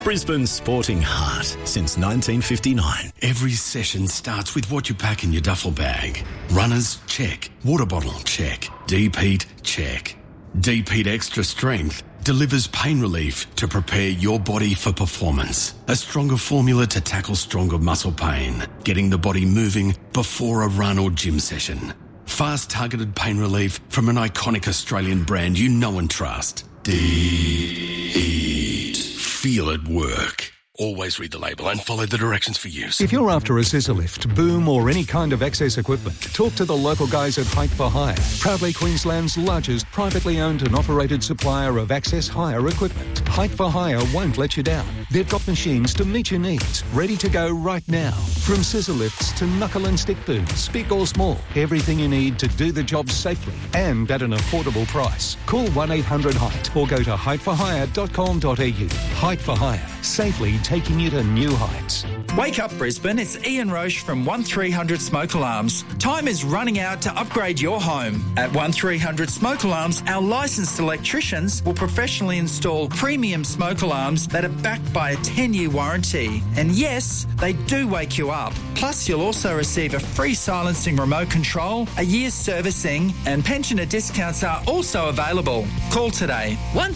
Brisbane's sporting heart since 1959. Every session starts with what you pack in your duffel bag. Runners, check. Water bottle, check. Deep-heat, check. Deep-heat Extra Strength delivers pain relief to prepare your body for performance. A stronger formula to tackle stronger muscle pain, getting the body moving before a run or gym session. Fast targeted pain relief from an iconic Australian brand you know and trust. Deep-heat. Feel it work. Always read the label and follow the directions for use. If you're after a scissor lift, boom or any kind of access equipment, talk to the local guys at Height for Hire. Proudly Queensland's largest privately owned and operated supplier of access hire equipment. Height for Hire won't let you down. They've got machines to meet your needs, ready to go right now. From scissor lifts to knuckle and stick booms, big or small, everything you need to do the job safely and at an affordable price. Call 1-800-HEIGHT or go to heightforhire.com.au. Height for Hire, safely taking you to new heights. Wake up Brisbane, it's Ian Roche from 1300 Smoke Alarms. Time is running out to upgrade your home. At 1300 Smoke Alarms, our licensed electricians will professionally install premium smoke alarms that are backed by a 10-year warranty. And yes, they do wake you up. Plus, you'll also receive a free silencing remote control, a year's servicing, and pensioner discounts are also available. Call today.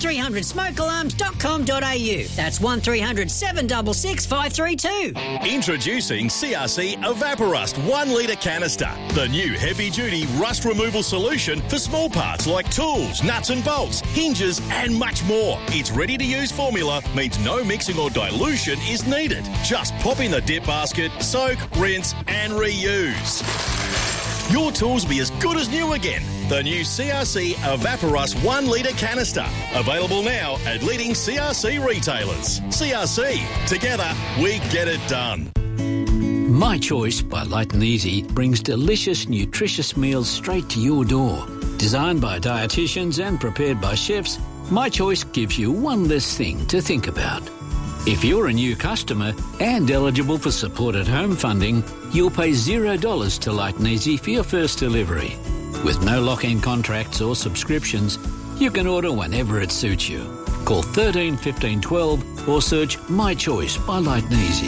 1300smokealarms.com.au. That's 1300 766 532. Introducing CRC Evaporust 1 litre canister, the new heavy-duty rust removal solution for small parts like tools, nuts and bolts, hinges and much more. Its ready-to-use formula means no mixing or dilution is needed. Just pop in the dip basket, soak, rinse and reuse. Your tools will be as good as new again. The new CRC Evaporust 1 litre canister. Available now at leading CRC retailers. CRC. Together, we get it done. My Choice by Light and Easy brings delicious, nutritious meals straight to your door. Designed by dietitians and prepared by chefs, My Choice gives you one less thing to think about. If you're a new customer and eligible for supported home funding, you'll pay $0 to Light and Easy for your first delivery. With no lock-in contracts or subscriptions, you can order whenever it suits you. Call 13 15 12 or search My Choice by Light and Easy.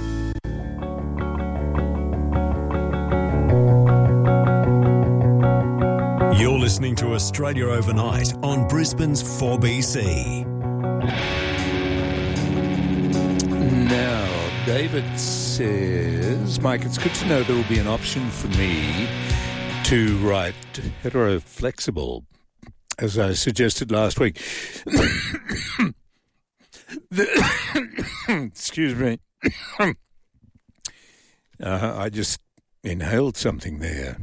You're listening to Australia Overnight on Brisbane's 4BC. Now, David says, Mike, it's good to know there will be an option for me to write heteroflexible, as I suggested last week. Excuse me. I just inhaled something there.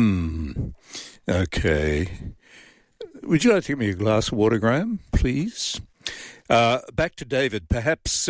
Okay. Would you like to give me a glass of water, Graham, please? Back to David. Perhaps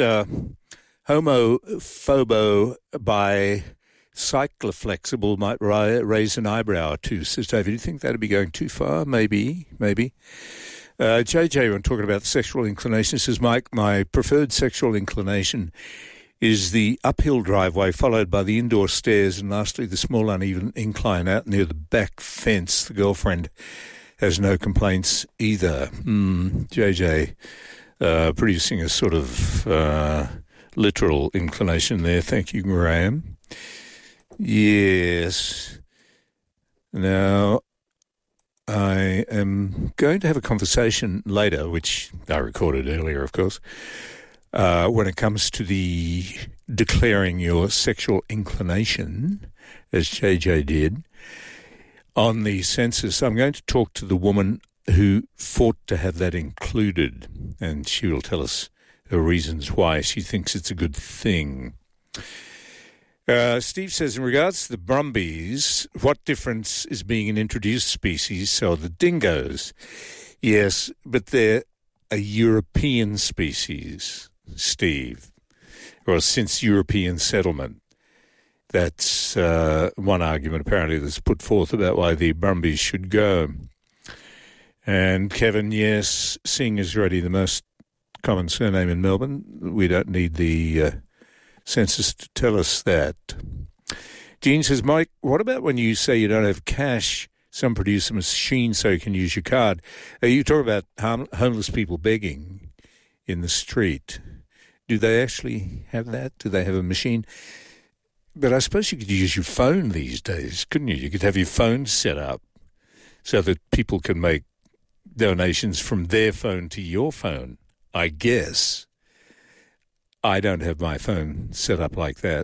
homophobo by cycloflexible might raise an eyebrow or two, says David. Do you think that would be going too far? Maybe. JJ, when talking about sexual inclination, says, Mike, my preferred sexual inclination is the uphill driveway followed by the indoor stairs and lastly the small uneven incline out near the back fence. The girlfriend has no complaints either. JJ, producing a sort of literal inclination there. Thank you, Graham. Yes. Now, I am going to have a conversation later, which I recorded earlier, of course, when it comes to the declaring your sexual inclination, as JJ did, on the census. I'm going to talk to the woman who fought to have that included, and she will tell us her reasons why she thinks it's a good thing. Steve says, in regards to the Brumbies, what difference is being an introduced species? So the dingoes. Yes, but they're a European species, Steve, or since European settlement. That's one argument, apparently, that's put forth about why the Brumbies should go. And Kevin, yes, Singh is already the most common surname in Melbourne. We don't need the census to tell us that. Jean says, Mike, what about when you say you don't have cash, some produce a machine so you can use your card? You talk about homeless people begging in the street. Do they actually have that? Do they have a machine? But I suppose you could use your phone these days, couldn't you? You could have your phone set up so that people can make donations from their phone to your phone, I guess. I don't have my phone set up like that.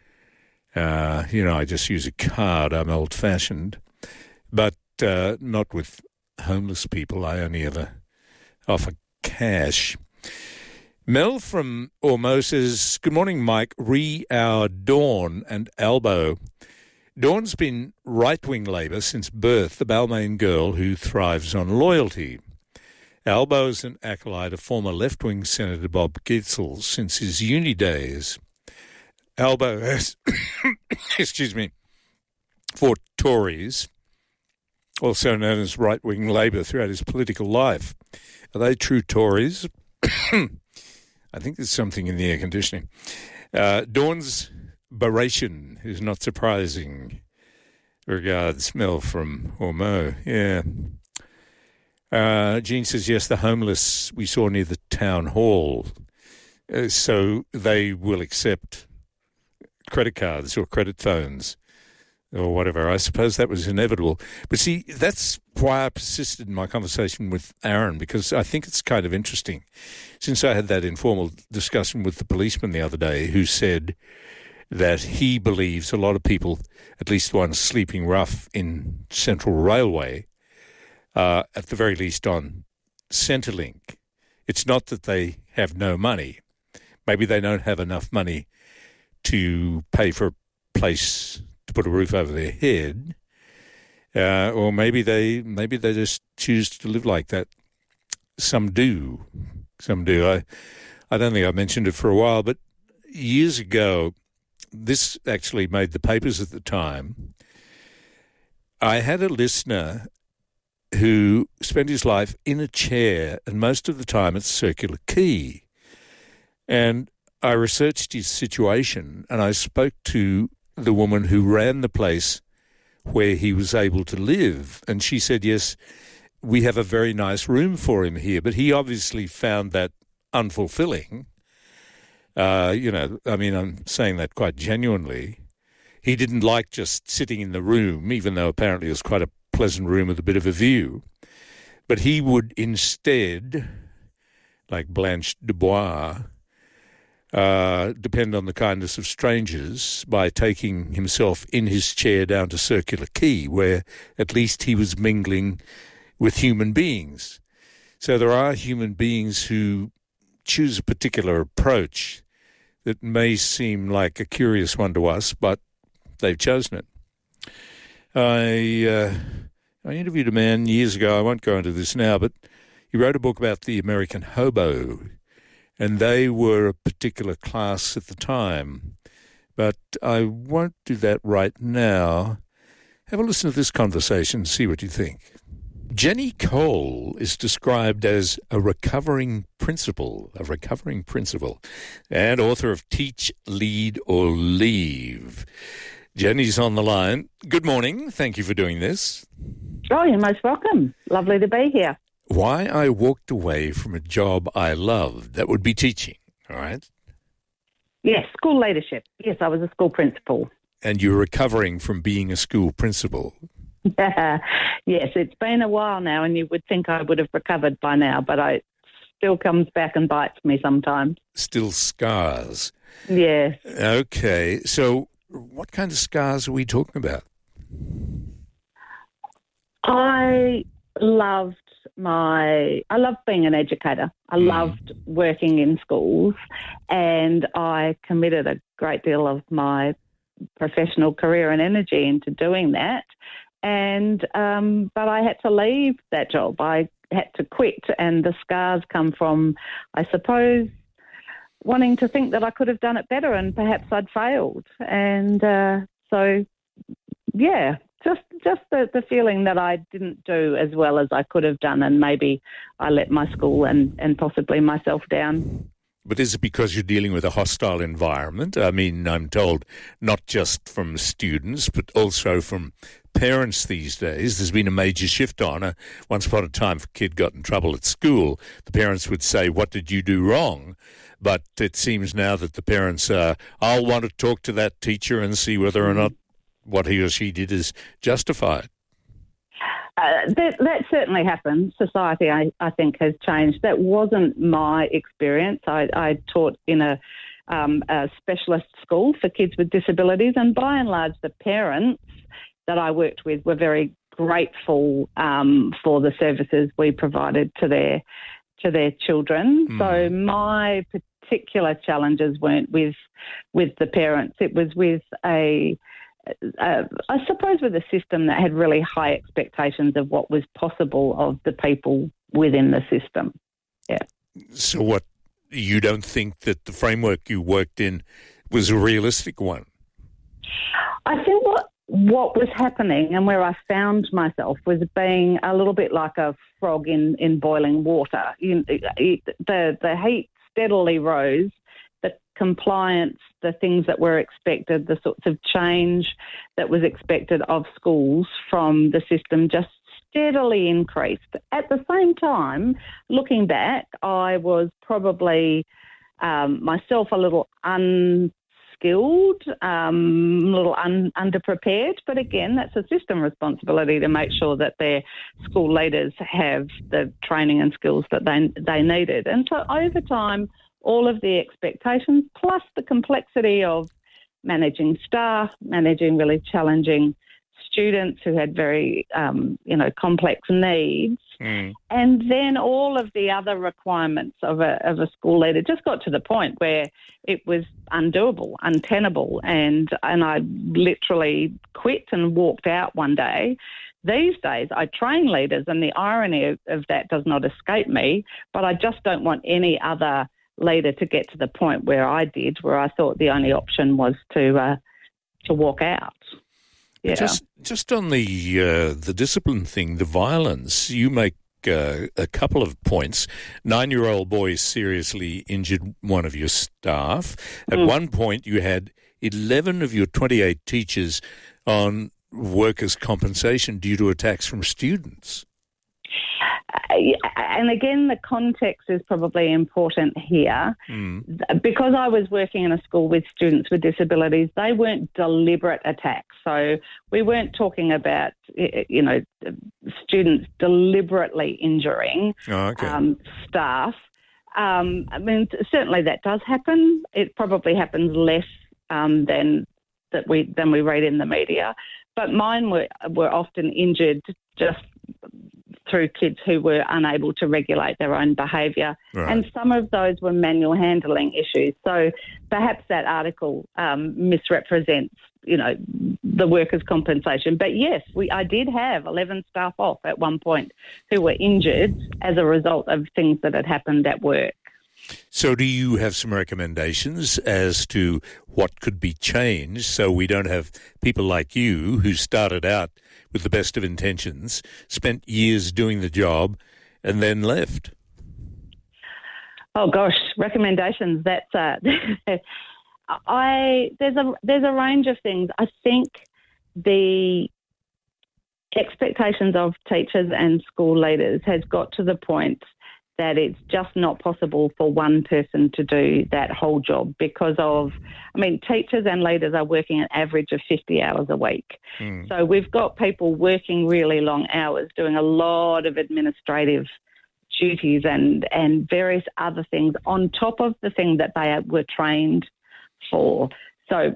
I just use a card. I'm old-fashioned. But not with homeless people. I only ever offer cash. Mel from Ormeau says, good morning, Mike. Our Dawn and Albo. Dawn's been right-wing Labor since birth, the Balmain girl who thrives on loyalty. Albo's an acolyte of former left-wing Senator Bob Gitzel since his uni days. Albo has, fought Tories, also known as right-wing Labor, throughout his political life. Are they true Tories? I think there's something in the air conditioning. Dawn's Baration is not surprising. Regards, Mel from Ormeau. Yeah. Jean says, yes, the homeless we saw near the town hall. So they will accept credit cards or credit phones or whatever. I suppose that was inevitable. But see, that's why I persisted in my conversation with Aaron, because I think it's kind of interesting. Since I had that informal discussion with the policeman the other day who said that he believes a lot of people, at least one sleeping rough in Central Railway, at the very least on Centrelink. It's not that they have no money. Maybe they don't have enough money to pay for a place to put a roof over their head, or maybe they just choose to live like that. Some do. I don't think I mentioned it for a while, but years ago, this actually made the papers at the time. I had a listener who spent his life in a chair, and most of the time at Circular Quay. And I researched his situation, and I spoke to the woman who ran the place where he was able to live. And she said, yes, we have a very nice room for him here. But he obviously found that unfulfilling. I'm saying that quite genuinely. He didn't like just sitting in the room, even though apparently it was quite a pleasant room with a bit of a view. But he would instead, like Blanche Dubois, depend on the kindness of strangers by taking himself in his chair down to Circular Quay, where at least he was mingling with human beings. So there are human beings who choose a particular approach that may seem like a curious one to us, but they've chosen it. I interviewed a man years ago, I won't go into this now, but he wrote a book about the American hobo, and they were a particular class at the time. But I won't do that right now. Have a listen to this conversation and see what you think. Jenny Cole is described as a recovering principal, and author of Teach, Lead or Leave. Jenny's on the line. Good morning. Thank you for doing this. Oh, you're most welcome. Lovely to be here. Why I walked away from a job I loved. That would be teaching, all right? Yes, school leadership. Yes, I was a school principal. And you're recovering from being a school principal. Yes, it's been a while now, and you would think I would have recovered by now, but it still comes back and bites me sometimes. Still scars. Yes. Okay, so what kind of scars are we talking about? I loved being an educator. I loved working in schools, and I committed a great deal of my professional career and energy into doing that. And but I had to leave that job. I had to quit, and the scars come from, I suppose, wanting to think that I could have done it better, and perhaps I'd failed. And so, yeah, just the feeling that I didn't do as well as I could have done, and maybe I let my school and possibly myself down. But is it because you're dealing with a hostile environment? I mean, I'm told not just from students, but also from parents these days, there's been a major shift on. Once upon a time, if a kid got in trouble at school, the parents would say, "What did you do wrong?" But it seems now that the parents I'll want to talk to that teacher and see whether or not what he or she did is justified. That certainly happens. Society, I think, has changed. That wasn't my experience. I taught in a specialist school for kids with disabilities, and by and large, the parents that I worked with were very grateful for the services we provided to their children. So my particular challenges weren't with the parents. It was with I suppose with a system that had really high expectations of what was possible of the people within the system. Yeah. So what, you don't think that the framework you worked in was a realistic one? I think what was happening and where I found myself was being a little bit like a frog in boiling water. The heat steadily rose, the compliance, the things that were expected, the sorts of change that was expected of schools from the system just steadily increased. At the same time, looking back, I was probably myself a little unskilled, a little underprepared. But again, that's a system responsibility to make sure that their school leaders have the training and skills that they needed. And so over time, all of the expectations plus the complexity of managing staff, managing really challenging students who had very, complex needs, and then all of the other requirements of a school leader just got to the point where it was undoable, untenable, and I literally quit and walked out one day. These days, I train leaders, and the irony of that does not escape me, but I just don't want any other leader to get to the point where I did, where I thought the only option was to walk out. Yeah. Just on the discipline thing, the violence, you make a couple of points. 9-year-old boy seriously injured one of your staff. At one point, you had 11 of your 28 teachers on workers' compensation due to attacks from students. And again, the context is probably important here. Because I was working in a school with students with disabilities, they weren't deliberate attacks. So we weren't talking about, students deliberately injuring staff. Certainly that does happen. It probably happens less than we read in the media. But mine were often injured just through kids who were unable to regulate their own behaviour. Right. And some of those were manual handling issues. So perhaps that article misrepresents, the workers' compensation. But yes, I did have 11 staff off at one point who were injured as a result of things that had happened at work. So do you have some recommendations as to what could be changed so we don't have people like you who started out with the best of intentions, spent years doing the job, and then left? Oh gosh, recommendations. That's there's a range of things. I think the expectations of teachers and school leaders has got to the point that it's just not possible for one person to do that whole job because teachers and leaders are working an average of 50 hours a week. So we've got people working really long hours, doing a lot of administrative duties and various other things on top of the thing that they were trained for. So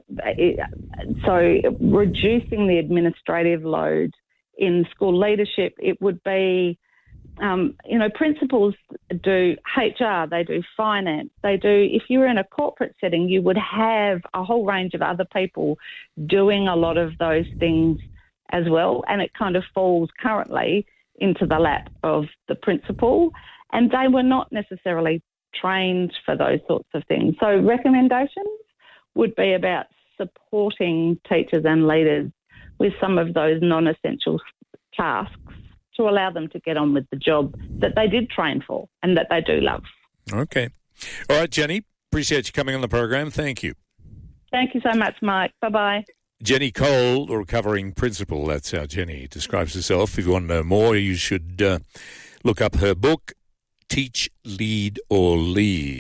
reducing the administrative load in school leadership, it would be principals do HR, they do finance, if you were in a corporate setting, you would have a whole range of other people doing a lot of those things as well. And it kind of falls currently into the lap of the principal. And they were not necessarily trained for those sorts of things. So recommendations would be about supporting teachers and leaders with some of those non-essential tasks to allow them to get on with the job that they did train for and that they do love. Okay. All right, Jenny, appreciate you coming on the program. Thank you. Thank you so much, Mike. Bye-bye. Jenny Cole, the recovering principal. That's how Jenny describes herself. If you want to know more, you should look up her book, Teach, Lead or Leave.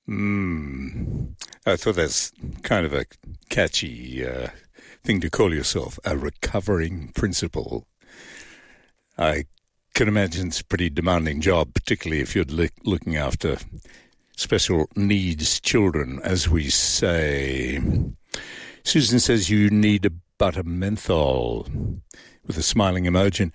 I thought that's kind of a catchy thing to call yourself, a recovering principal. I can imagine it's a pretty demanding job, particularly if you're looking after special needs children, as we say. Susan says you need a butter menthol with a smiling emoji.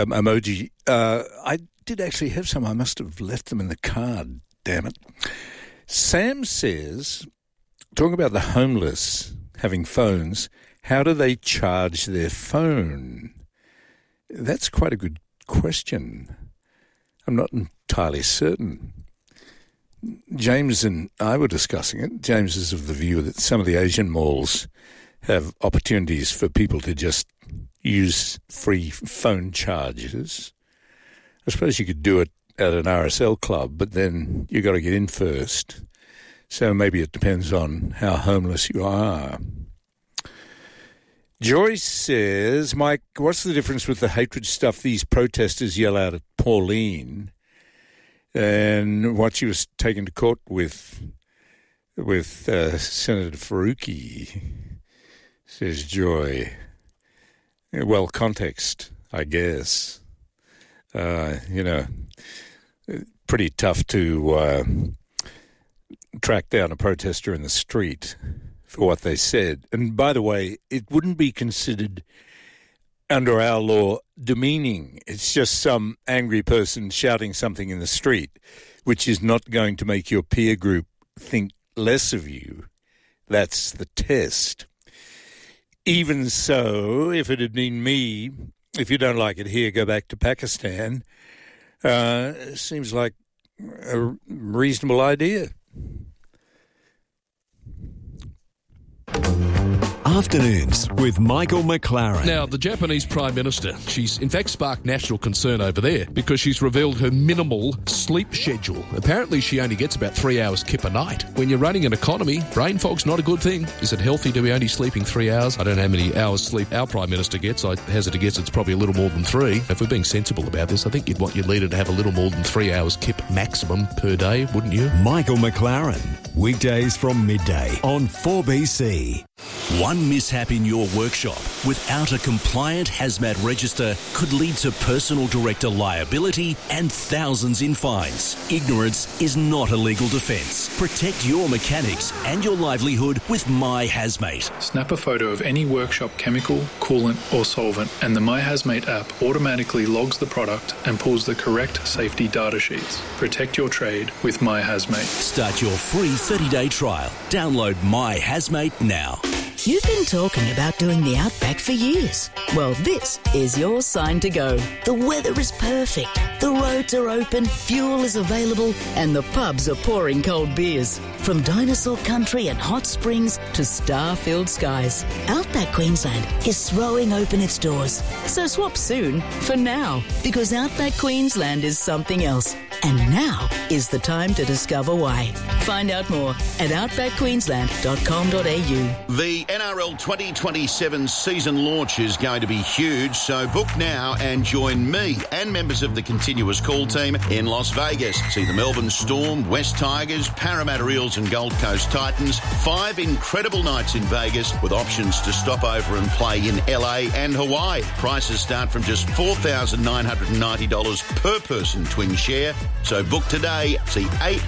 I did actually have some. I must have left them in the car, damn it. Sam says, talking about the homeless having phones, how do they charge their phone? That's quite a good question. I'm not entirely certain. James and I were discussing it. James is of the view that some of the Asian malls have opportunities for people to just use free phone charges. I suppose you could do it at an RSL club, but then you got to get in first. So maybe it depends on how homeless you are. Joyce says, Mike, what's the difference with the hatred stuff these protesters yell out at Pauline and what she was taken to court with Senator Faruqi, says Joy. Well, context, I guess. Pretty tough to track down a protester in the street for what they said. And by the way, it wouldn't be considered under our law demeaning. It's just some angry person shouting something in the street, which is not going to make your peer group think less of you. That's the test. Even so, if it had been me, if you don't like it here, go back to Pakistan. Seems like a reasonable idea. Afternoons with Michael McLaren. Now, the Japanese Prime Minister, she's in fact sparked national concern over there because she's revealed her minimal sleep schedule. Apparently, she only gets about 3 hours kip a night. When you're running an economy, brain fog's not a good thing. Is it healthy to be only sleeping 3 hours? I don't know how many hours sleep our Prime Minister gets. I hazard to guess it's probably a little more than 3. If we're being sensible about this, I think you'd want your leader to have a little more than 3 hours kip maximum per day, wouldn't you? Michael McLaren, weekdays from midday on 4BC. One mishap in your workshop without a compliant hazmat register could lead to personal director liability and thousands in fines. Ignorance is not a legal defence. Protect your mechanics and your livelihood with My Hazmate. Snap a photo of any workshop chemical, coolant or solvent and the My Hazmate app automatically logs the product and pulls the correct safety data sheets. Protect your trade with My Hazmate. Start your free 30-day trial. Download My Hazmate now. You've been talking about doing the Outback for years. Well, this is your sign to go. The weather is perfect, the roads are open, fuel is available, and the pubs are pouring cold beers. From dinosaur country and hot springs to star-filled skies, Outback Queensland is throwing open its doors. So swap soon for now, because Outback Queensland is something else. And now is the time to discover why. Find out more at outbackqueensland.com.au. The NRL 2027 season launch is going to be huge, so book now and join me and members of the continuous call team in Las Vegas. See the Melbourne Storm, West Tigers, Parramatta Eels and Gold Coast Titans. 5 incredible nights in Vegas with options to stop over and play in LA and Hawaii. Prices start from just $4,990 per person twin share. So book today. See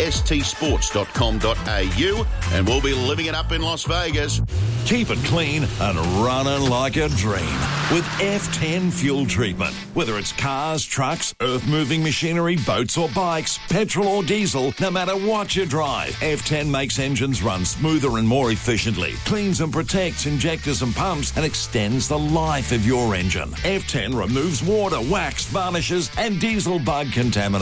astsports.com.au and we'll be living it up in Las Vegas. Keep it clean and running like a dream with F10 fuel treatment. Whether it's cars, trucks, earth-moving machinery, boats or bikes, petrol or diesel, no matter what you drive, F10 makes engines run smoother and more efficiently, cleans and protects injectors and pumps, and extends the life of your engine. F10 removes water, wax, varnishes and diesel bug contamination.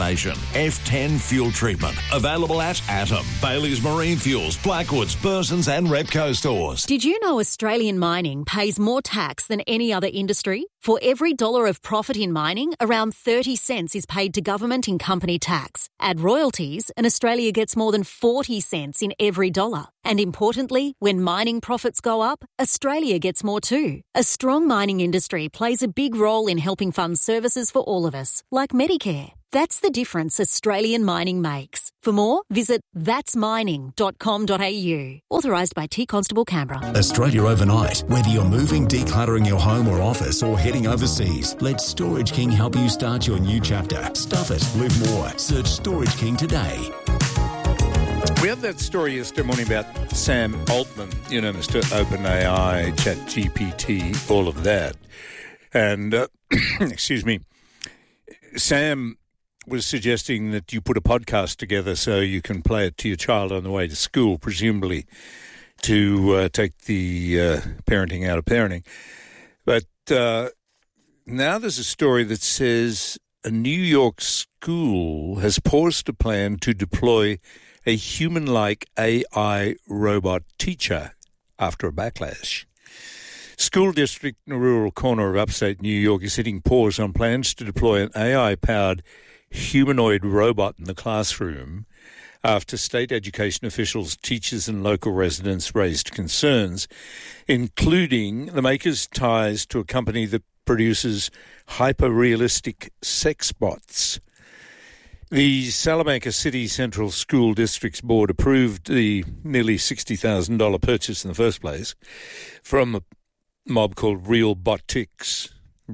F10 Fuel Treatment. Available at Atom, Bailey's Marine Fuels, Blackwoods, Burson's and Repco stores. Did you know Australian mining pays more tax than any other industry? For every dollar of profit in mining, around 30 cents is paid to government in company tax. Add royalties, and Australia gets more than 40 cents in every dollar. And importantly, when mining profits go up, Australia gets more too. A strong mining industry plays a big role in helping fund services for all of us, like Medicare. That's the difference Australian mining makes. For more, visit thatsmining.com.au. Authorised by T Constable Canberra. Australia overnight. Whether you're moving, decluttering your home or office, or heading overseas, let Storage King help you start your new chapter. Stuff it, live more. Search Storage King today. We had that story yesterday morning about Sam Altman, you know, Mr. OpenAI, ChatGPT, all of that. And, excuse me, Sam was suggesting that you put a podcast together so you can play it to your child on the way to school, presumably to take the parenting out of parenting. But now there's a story that says a New York school has paused a plan to deploy a human-like AI robot teacher after a backlash. School district in a rural corner of upstate New York is hitting pause on plans to deploy an AI-powered humanoid robot in the classroom after state education officials, teachers and local residents raised concerns, including the maker's ties to a company that produces hyper-realistic sex bots. The Salamanca City Central School District's board approved the nearly $60,000 purchase in the first place from a mob called Realbotics,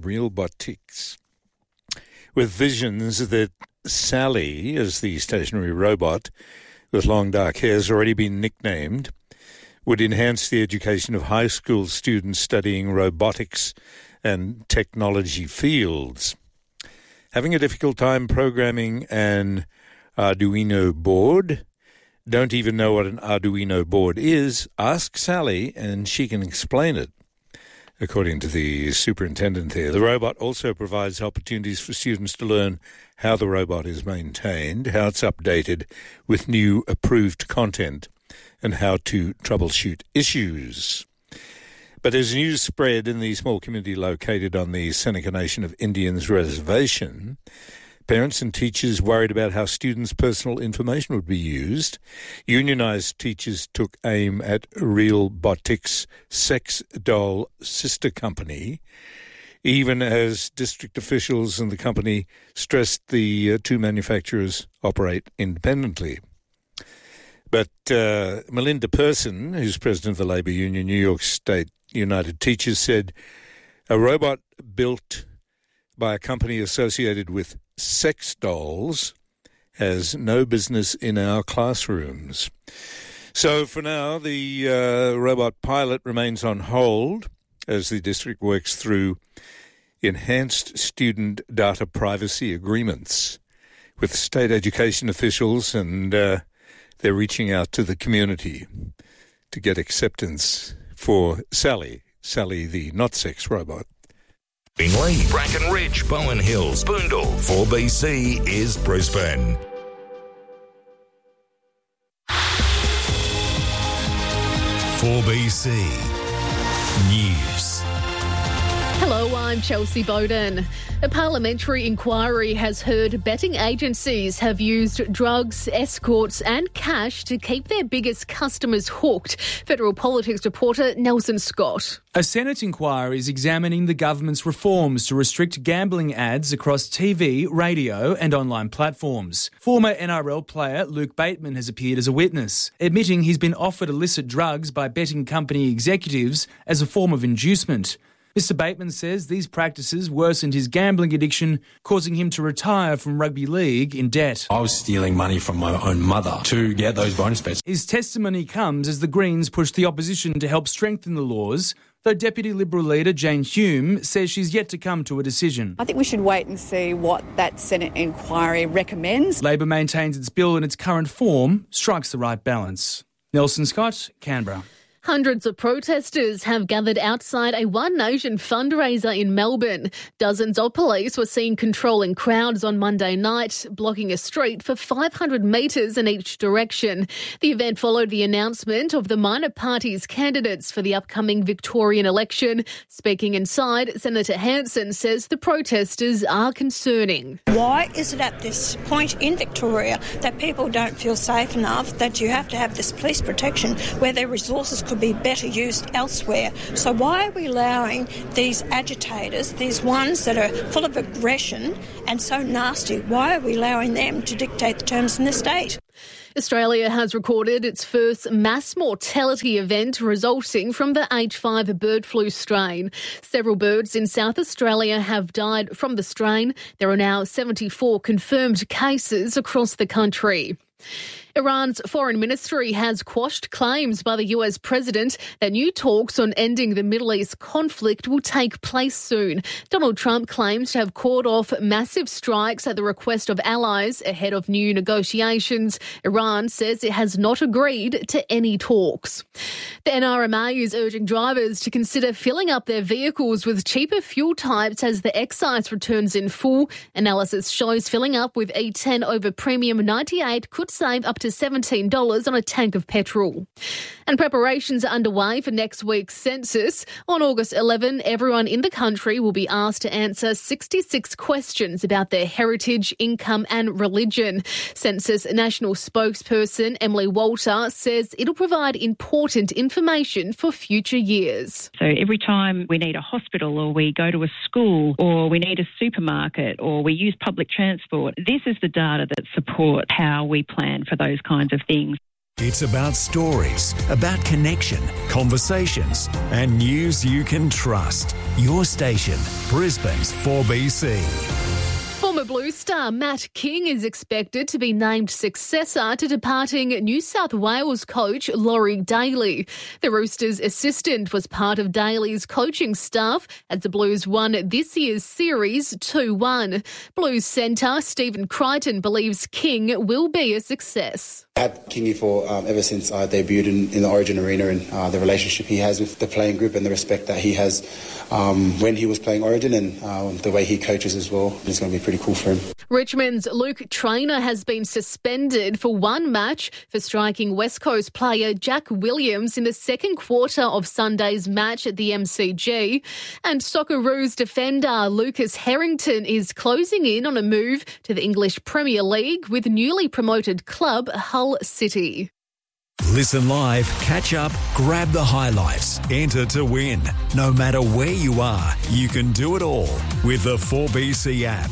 with visions that Sally, as the stationary robot with long dark hair has already been nicknamed, would enhance the education of high school students studying robotics and technology fields. Having a difficult time programming an Arduino board? Don't even know what an Arduino board is? Ask Sally and she can explain it. According to the superintendent there, the robot also provides opportunities for students to learn how the robot is maintained, how it's updated with new approved content, and how to troubleshoot issues. But as news spread in the small community located on the Seneca Nation of Indians reservation, parents and teachers worried about how students' personal information would be used. Unionised teachers took aim at Realbotics' sex doll sister company, even as district officials and the company stressed the two manufacturers operate independently. But Melinda Person, who's president of the Labour Union, New York State United Teachers, said a robot built by a company associated with sex dolls has no business in our classrooms. So for now, the robot pilot remains on hold as the district works through enhanced student data privacy agreements with state education officials, and they're reaching out to the community to get acceptance for Sally the not-sex robot. Bingley, Bracken Ridge, Bowen Hills, Boondall. 4BC is Brisbane. "4BC News." Hello, I'm Chelsea Bowden. A parliamentary inquiry has heard betting agencies have used drugs, escorts and cash to keep their biggest customers hooked. Federal Politics reporter Nelson Scott. A Senate inquiry is examining the government's reforms to restrict gambling ads across TV, radio and online platforms. Former NRL player Luke Bateman has appeared as a witness, admitting he's been offered illicit drugs by betting company executives as a form of inducement. Mr. Bateman says these practices worsened his gambling addiction, causing him to retire from rugby league in debt. I was stealing money from my own mother to get those bonus bets. His testimony comes as the Greens push the opposition to help strengthen the laws, though Deputy Liberal leader Jane Hume says she's yet to come to a decision. I think we should wait and see what that Senate inquiry recommends. Labor maintains its bill in its current form strikes the right balance. Nelson Scott, Canberra. Hundreds of protesters have gathered outside a One Nation fundraiser in Melbourne. Dozens of police were seen controlling crowds on Monday night, blocking a street for 500 metres in each direction. The event followed the announcement of the minor party's candidates for the upcoming Victorian election. Speaking inside, Senator Hanson says the protesters are concerning. Why is it at this point in Victoria that people don't feel safe enough that you have to have this police protection where their resources could be better used elsewhere? So why are we allowing these agitators, these ones that are full of aggression and so nasty, why are we allowing them to dictate the terms in the state? Australia has recorded its first mass mortality event resulting from the H5 bird flu strain. Several birds in South Australia have died from the strain. There are now 74 confirmed cases across the country. Iran's foreign ministry has quashed claims by the US president that new talks on ending the Middle East conflict will take place soon. Donald Trump claims to have called off massive strikes at the request of allies ahead of new negotiations. Iran says it has not agreed to any talks. The NRMA is urging drivers to consider filling up their vehicles with cheaper fuel types as the excise returns in full. Analysis shows filling up with E10 over Premium 98 could save up to $17 on a tank of petrol. And preparations are underway for next week's census. On August 11, everyone in the country will be asked to answer 66 questions about their heritage, income and religion. Census National spokesperson Emily Walter says it'll provide important information for future years. So every time we need a hospital or we go to a school or we need a supermarket or we use public transport, this is the data that supports how we plan for those kinds of things. It's about stories, about connection, conversations, and news you can trust. Your station, Brisbane's 4BC. Former Blues star Matt King is expected to be named successor to departing New South Wales coach Laurie Daly. The Roosters' assistant was part of Daly's coaching staff as the Blues won this year's series 2-1. Blues centre Stephen Crichton believes King will be a success. I had Kingy for ever since I debuted in the Origin arena, and the relationship he has with the playing group and the respect that he has when he was playing Origin and the way he coaches as well. It's going to be pretty cool for him. Richmond's Luke Traynor has been suspended for one match for striking West Coast player Jack Williams in the second quarter of Sunday's match at the MCG. And Socceroos defender Lucas Harrington is closing in on a move to the English Premier League with newly promoted club Hull City. Listen live, catch up, grab the highlights, enter to win. No matter where you are, you can do it all with the 4BC app.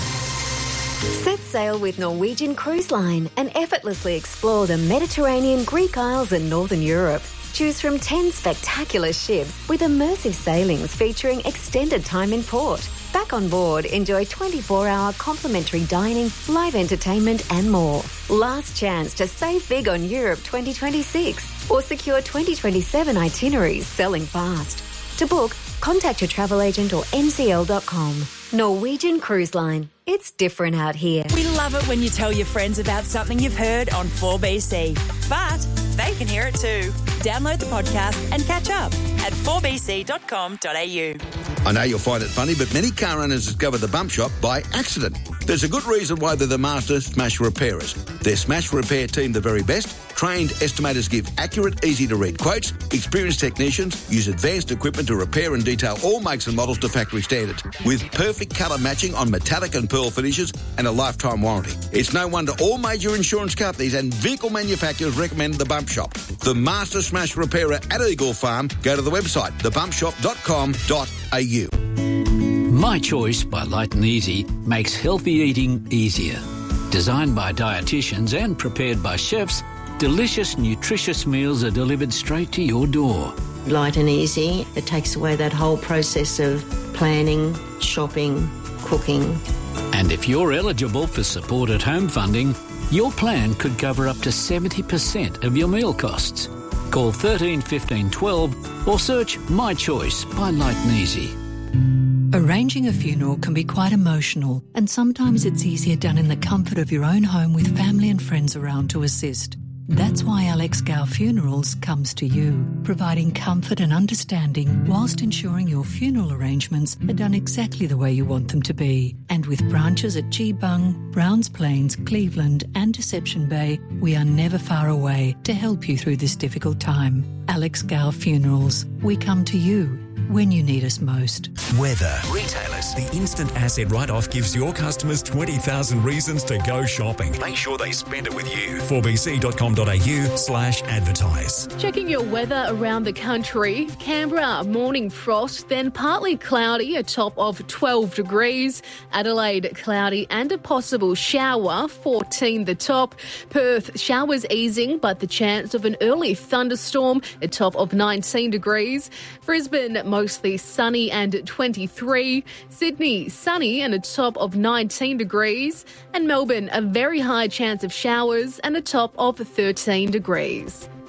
Set sail with Norwegian Cruise Line and effortlessly explore the Mediterranean, Greek Isles and Northern Europe. Choose from 10 spectacular ships with immersive sailings featuring extended time in port. Back on board, enjoy 24-hour complimentary dining, live entertainment and more. Last chance to save big on Europe 2026 or secure 2027 itineraries selling fast. To book, contact your travel agent or ncl.com. Norwegian Cruise Line. It's different out here. We love it when you tell your friends about something you've heard on 4BC. But they can hear it too. Download the podcast and catch up at 4bc.com.au. I know you'll find it funny, but many car owners discover the Bump Shop by accident. There's a good reason why they're the master smash repairers. Their smash repair team the very best. Trained estimators give accurate, easy-to-read quotes. Experienced technicians use advanced equipment to repair and detail all makes and models to factory standards, with perfect colour matching on metallic and pearl finishes and a lifetime warranty. It's no wonder all major insurance companies and vehicle manufacturers recommend the Bump Shop. The master smash repairer at Eagle Farm. Go to the website, thebumpshop.com.au. My Choice by Light and Easy makes healthy eating easier. Designed by dietitians and prepared by chefs, delicious, nutritious meals are delivered straight to your door. Light and easy. It takes away that whole process of planning, shopping, cooking. And if you're eligible for support at home funding, your plan could cover up to 70% of your meal costs. Call 13 15 12 or search My Choice by Light and Easy. Arranging a funeral can be quite emotional, and sometimes it's easier done in the comfort of your own home with family and friends around to assist. That's why Alex Gow Funerals comes to you, providing comfort and understanding whilst ensuring your funeral arrangements are done exactly the way you want them to be. And with branches at Geebung, Browns Plains, Cleveland and Deception Bay, we are never far away to help you through this difficult time. Alex Gow Funerals, we come to you when you need us most. Weather. Retailers. The instant asset write-off gives your customers 20,000 reasons to go shopping. Make sure they spend it with you. 4bc.com.au/advertise. Checking your weather around the country. Canberra, morning frost, then partly cloudy, a top of 12 degrees. Adelaide, cloudy and a possible shower, 14 the top. Perth, showers easing, but the chance of an early thunderstorm, a top of 19 degrees. Brisbane, mostly sunny and 23. Sydney, sunny and a top of 19 degrees. And Melbourne, a very high chance of showers and a top of 13 degrees.